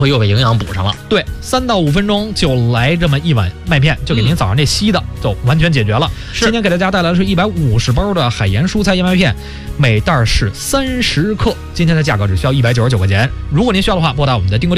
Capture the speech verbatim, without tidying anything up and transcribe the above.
会又被营养补上了。 对，三到五分钟就来这么一碗麦片，就给您早上这稀的、嗯、就完全解决了。 是， 今天给大家带来的是一百五十包的海盐蔬菜燕麦片，每袋是三十克，今天的价格只需要一百九十九块钱。如果您需要的话，拨打我们的订购电话。